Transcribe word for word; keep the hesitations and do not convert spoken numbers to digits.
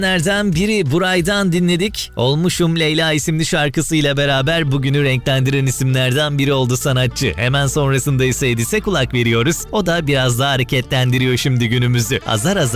Nereden biri Buray'dan dinledik. Olmuşum Leyla isimli şarkısıyla beraber bugünü renklendiren isimlerden biri oldu sanatçı. Hemen sonrasında ise Edis'e kulak veriyoruz. O da biraz daha hareketlendiriyor şimdi günümüzü. Azar azar